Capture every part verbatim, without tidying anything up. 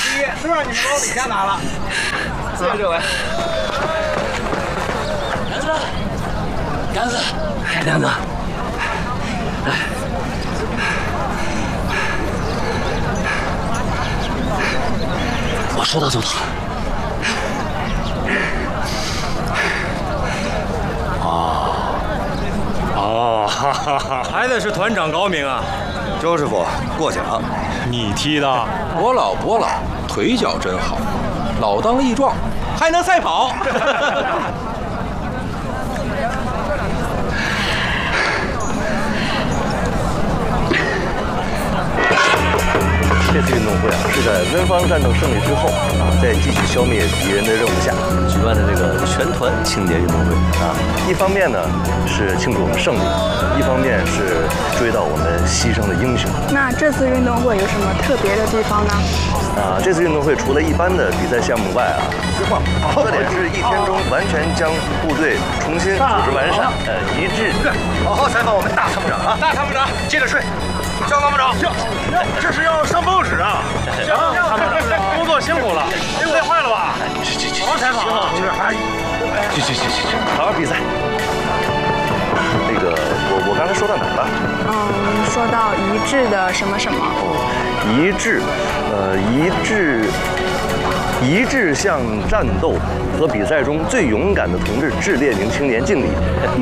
第一，都让你们老李家拿了。谢谢这位。梁子，梁子，梁子，来。我说到做到。 哦，哦，哈哈哈， 还得是团长高明啊。 周师傅过奖。 你踢的？ 我老我老，腿脚真好，老当益壮，还能赛跑。 这次运动会啊，是在温方战斗胜利之后啊，在继续消灭敌人的任务下举办的这个全团庆典运动会啊。一方面呢是庆祝我们胜利，一方面是追悼我们牺牲的英雄。 那这次运动会有什么特别的地方呢？ 啊，这次运动会除了一般的比赛项目外啊，特点是一天中完全将部队重新组织完善，呃，一致。 好好采访我们大参谋长啊！大参谋长，接着睡。张参谋长，这是要上报纸啊！行，参谋长，工作辛苦了，累坏了吧？去去去，好好采访啊，同志！哎，去去去去去， 好好比赛。那个，我我刚才说到哪儿了？ 嗯，说到一致的什么什么。 哦，一致，呃，一致，一致向战斗和比赛中最勇敢的同志致列宁青年敬礼。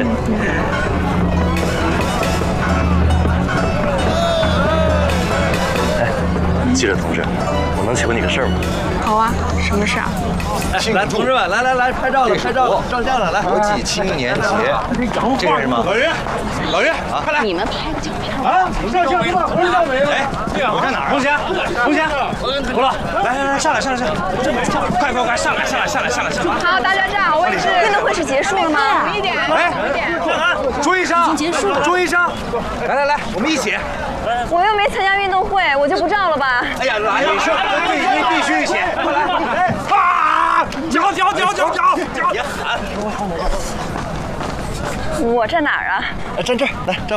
记者同志，我能求你个事儿吗？ 好啊，什么事啊？ 来，同志们，来来来，拍照了，拍照了，照相了，来！国际青年节，这个人吗？老岳，老岳，快来！ 你们拍个照片啊！照相是吧？我是赵伟。哎，我在哪儿？红霞，红霞，胡了，来来来，上来上来上来，快快快，上来上来上来上来上来！ 好，大家站好位置。运动会是结束了吗？晚一点， 哎，朱医生， 已经结束了。 朱医生，来来来，我们一起。 我又没参加运动会，我就不照了吧？ 哎呀，来呀！你是必必须一起，快来！哎，啊！脚脚脚脚脚脚！别喊！ 我站哪儿啊？ 站这儿来，站。